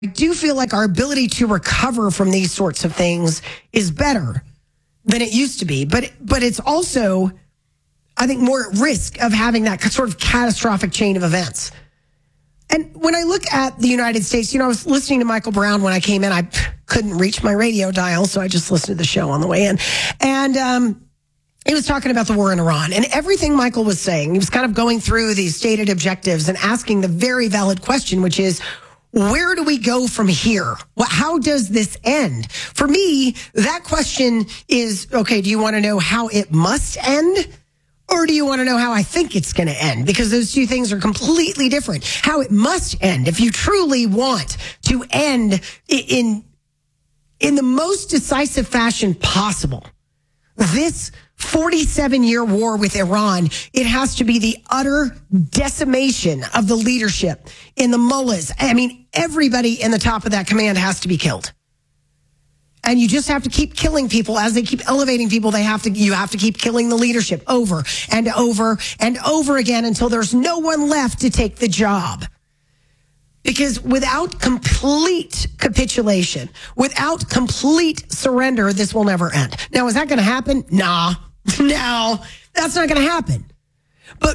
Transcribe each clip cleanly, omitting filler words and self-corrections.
I do feel like our ability to recover from these sorts of things is better than it used to be. But it's also, I think, more at risk of having that sort of catastrophic chain of events. And when I look at the United States, I was listening to Michael Brown when I came in. I couldn't reach my radio dial, so I just listened to the show on the way in. And he was talking about the war in Iran. And everything Michael was saying, he was kind of going through these stated objectives and asking the very valid question, which is, where do we go from here? How does this end? For me, that question is, okay, do you want to know how it must end? Or do you want to know how I think it's going to end? Because those two things are completely different. How it must end, if you truly want to end in the most decisive fashion possible, this 47-year war with Iran, it has to be the utter decimation of the leadership in the mullahs. I mean, everybody in the top of that command has to be killed. And you just have to keep killing people as they keep elevating people. You have to keep killing the leadership over and over and over again until there's no one left to take the job. Because without complete capitulation, without complete surrender, this will never end. Now, is that going to happen? No, that's not going to happen. But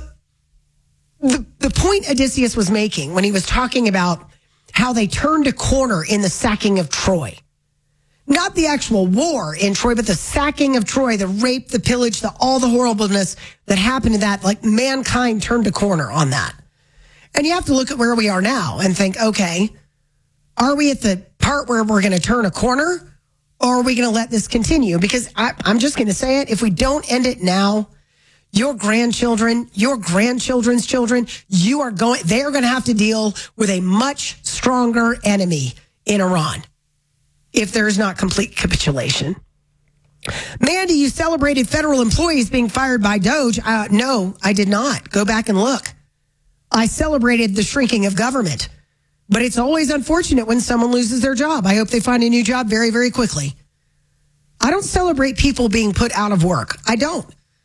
the point Odysseus was making when he was talking about how they turned a corner in the sacking of Troy, not the actual war in Troy, but the sacking of Troy, the rape, the pillage, all the horribleness that happened to that, like mankind turned a corner on that. And you have to look at where we are now and think, okay, are we at the part where we're going to turn a corner, or are we going to let this continue? Because I'm just going to say it. If we don't end it now, your grandchildren, your grandchildren's children, they are going to have to deal with a much stronger enemy in Iran if there is not complete capitulation. Mandy, you celebrated federal employees being fired by DOJ. No, I did not. Go back and look. I celebrated the shrinking of government, but it's always unfortunate when someone loses their job. I hope they find a new job very, very quickly. I don't celebrate people being put out of work. I don't.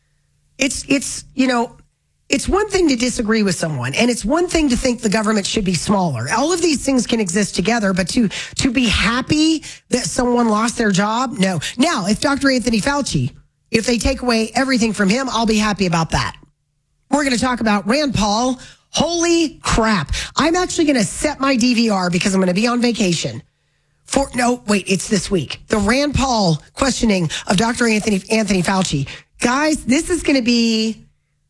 It's one thing to disagree with someone, and it's one thing to think the government should be smaller. All of these things can exist together, but to be happy that someone lost their job, no. Now, if Dr. Anthony Fauci, if they take away everything from him, I'll be happy about that. We're going to talk about Rand Paul. Holy crap. I'm actually going to set my DVR because I'm going to be on vacation. It's this week. The Rand Paul questioning of Dr. Anthony Fauci. Guys, this is going to be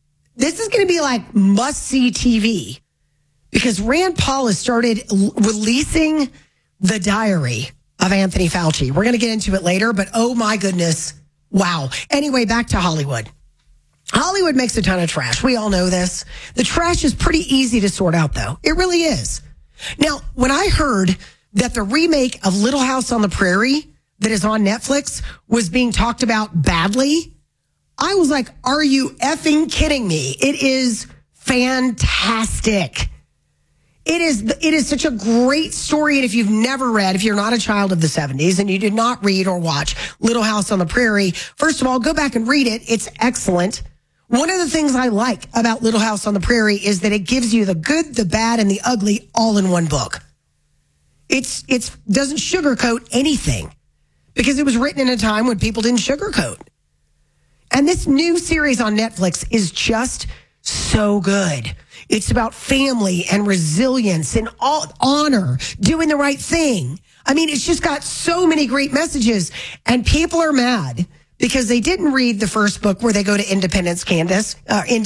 like must-see TV because Rand Paul has started releasing the diary of Anthony Fauci. We're going to get into it later, but oh my goodness. Wow. Anyway, back to Hollywood. Hollywood makes a ton of trash. We all know this. The trash is pretty easy to sort out, though. It really is. Now, when I heard that the remake of Little House on the Prairie that is on Netflix was being talked about badly, I was like, are you effing kidding me? It is fantastic. It is such a great story. And if you've never read, if you're not a child of the 70s and you did not read or watch Little House on the Prairie, first of all, go back and read it. It's excellent. One of the things I like about Little House on the Prairie is that it gives you the good, the bad, and the ugly all in one book. It doesn't sugarcoat anything because it was written in a time when people didn't sugarcoat. And this new series on Netflix is just so good. It's about family and resilience and honor, doing the right thing. I mean, it's just got so many great messages, and people are mad because they didn't read the first book where they go to Independence, Kansas,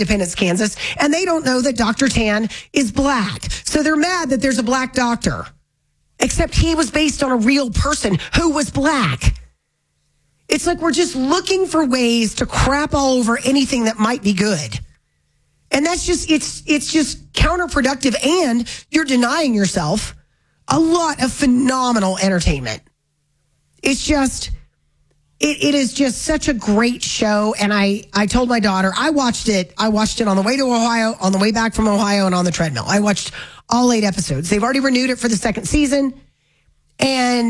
and they don't know that Dr. Tan is black. So they're mad that there's a black doctor, except he was based on a real person who was black. It's like we're just looking for ways to crap all over anything that might be good. And that's just, it's just counterproductive, and you're denying yourself a lot of phenomenal entertainment. It's just, it is just such a great show. And I told my daughter, I watched it on the way to Ohio, on the way back from Ohio, and on the treadmill. I watched all 8 episodes. They've already renewed it for the second season. And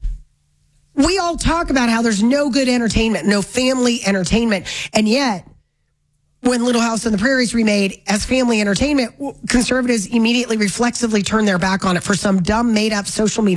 we all talk about how there's no good entertainment, no family entertainment. And yet, when Little House on the Prairie is remade as family entertainment, conservatives immediately reflexively turn their back on it for some dumb, made-up social media